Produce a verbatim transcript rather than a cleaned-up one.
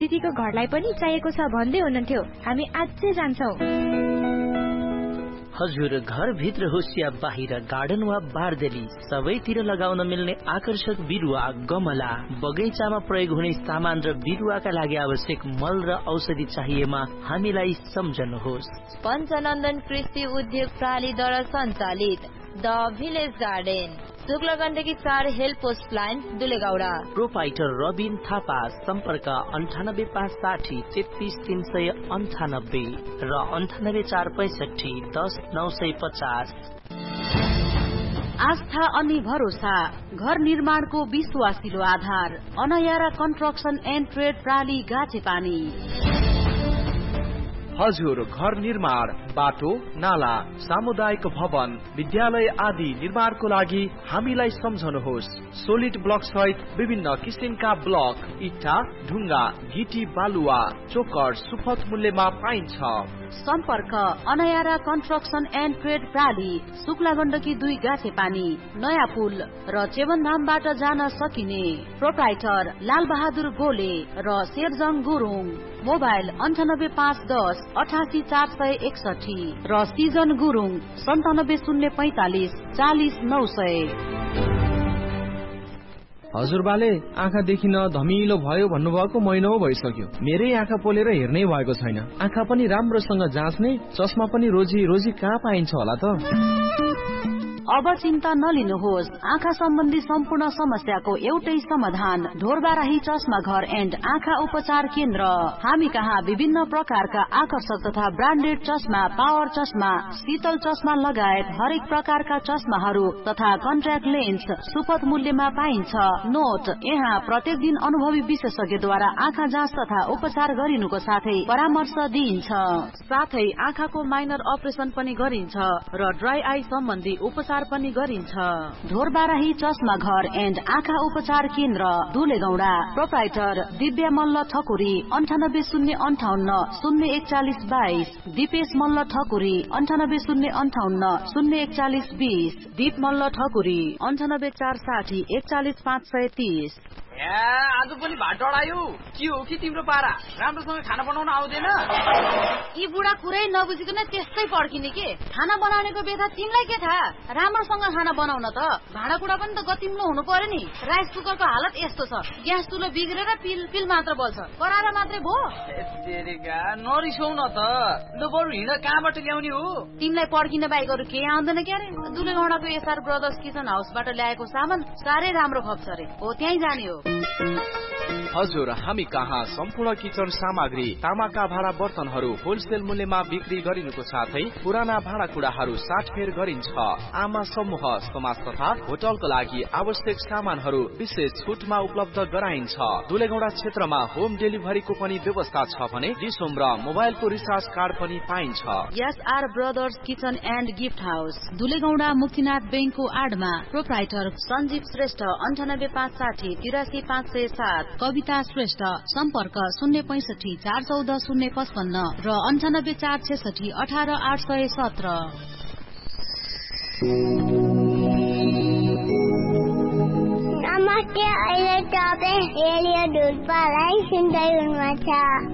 दिदीको घरलाई पनि चाहिएको छ भन्दै हुनुहुन्थ्यो। हामी आजै जान्छौँ। हजुर, घर भित्र होस् या बाहिर, गार्डन वा बारदेली, सबैतिर लगाउन मिल्ने आकर्षक बिरुवा, गमला, बगैँचामा प्रयोग हुने सामान र बिरुवाका लागि आवश्यक मल र औषधि चाहिएमा हामीलाई सम्झनुहोस्। पञ्चनन्दन कृषि उद्योग प्रणालीद्वारा सञ्चालित the village garden, Shukla Gandaki चार help post line, दुलेगौडा। Proprietor Rabin Thapa, सम्पर्क अन्ठानब्बे पाँच साठी तेत्तिस तीन सय अन्ठानब्बे र अन्ठानब्बे चार पैसठी दस नौ सय पचास। आस्था अनि भरोसा, घर निर्माणको विश्वासिलो आधार, अनयारा कन्स्ट्रक्सन एन्ड ट्रेड प्राली गाछेपानी। हजुर, घर निर्माण, बाटो, नाला, सामुदायिक भवन, विद्यालय आदि निर्माणको लागि हामीलाई सम्झनुहोस्। सोलिड ब्लक सहित विभिन्न किसिमका ब्लक, इट्टा, ढुङ्गा, गिटी, बालुवा, चोकर सुपथ मूल्यमा पाइन्छ। सम्पर्क अनयारा construction and trade प्राली, Shukla Gandaki दुई गाछेपानी, नयाँ पुल र चेवनधामबाट जान सकिने। प्रोप्राइटर लाल बहादुर गोले र शेरजङ गुरुङ। मोबाइल अन्ठानब्बे पाँच दस अठासी चार सय एकसठी र सिजन गुरुङ सन्तानब्बे शून्य पैंतालिस चालिस नौ सय। हजुरबाले आँखा देखिन धमिलो भयो भन्नुभएको महिना भइसक्यो। मेरै आँखा पोलेर हेर्नै भएको छैन। आँखा पनि राम्रोसँग जाँच्ने चस्मा पनि रोजी रोजी कहाँ पाइन्छ होला त? अब चिन्ता नलिनुहोस्। आँखा सम्बन्धी सम्पूर्ण समस्याको एउटै समाधान, ढोरबाराही चस्मा घर एन्ड आँखा उपचार केन्द्र। हामी कहाँ विभिन्न प्रकारका आकर्षक तथा ब्रान्डेड चस्मा, पावर चस्मा, शीतल चस्मा लगायत हरेक प्रकारका चस्माहरू तथा कन्ट्याक्ट लेन्स सुपथ मूल्यमा पाइन्छ। नोट, यहाँ प्रत्येक दिन अनुभवी विशेषज्ञद्वारा आँखा जाँच तथा उपचार गरिनुको साथै परामर्श दिइन्छ। साथै आँखाको माइनर अपरेसन पनि गरिन्छ र ड्राई आई सम्बन्धी उपचार पनि गरिन्छ। ढोरबाराही चस्मा घर एन्ड आँखा उपचार केन्द्र, दुलेगौडा। प्रोप्राइटर दिव्या मल्ल ठकुरी, अन्ठानब्बे शून्य अन्ठाउन्न शून्य एकचालिस बाइस। दिपेश मल्ल ठकुरी, अन्ठानब्बे शून्य अन्ठाउन्न शून्य एकचालिस बीस। दीप मल्ल ठकुरी, अन्ठानब्बे चार साठी एकचालिस पाँच सय तीस। आज पनि भात डढायो। के हो कि तिम्रो पारा? राम्रोसँग खाना बनाउन आउँदैन? यी बुढा कुरै नबुझिकन त्यस्तै पड्किने के? खाना बनाउनेको बेथा तिमीलाई के थाहा? राम्रोसँग खाना बनाउन त भाँडाकुडा पनि त गतिम्लो हुनु पर्यो नि। राइस कुकरको हालत यस्तो छ, ग्यास चुलो बिग्रेर पिल पिल मात्र बल्छ, कराएर मात्रै भो। नरिसाउ न त, ल बरु हिँड कहाँबाट ल्याउने हो? तिमीलाई पड्किन बाहेक अरू केही आउँदैन क्यारे? दुलेगौडाको एसआर ब्रदर्स किचन हाउसबाट ल्याएको सामान साह्रै राम्रो खप्छ रे, हो त्यहीँ जाने हो। हजुर, हामी कहाँ सम्पूर्ण किचन सामग्री, तामाका भाँडा बर्तनहरू होलसेल मूल्यमा बिक्री गरिनुको साथै पुराना भाँडाकुडाहरू साटफेर गरिन्छ। आमा समूह, समाज तथा होटलको लागि आवश्यक सामानहरू विशेष छुटमा उपलब्ध गराइन्छ। दुलेगौडा क्षेत्रमा होम डेलिभरीको पनि व्यवस्था छ भने डिसोम र मोबाइलको रिचार्ज कार्ड पनि पाइन्छ। SR brothers kitchen and gift house, दुलेगौडा Muktinath बैंकको आडमा। प्रोप्राइटर सञ्जीव श्रेष्ठ, अन्ठानब्बे पाँच साठी तिरासी पाँच सय सात। कविता श्रेष्ठ, सम्पर्क शून्य पैंसठी चार चौध शून्य पचपन्न र अन्ठानब्बे चार छेसठी अठार आठ सय सत्र। नमस्ते, अहिले तपाईँ रेडियो ढुल्पालाई सुन्दै हुनुहुन्छ।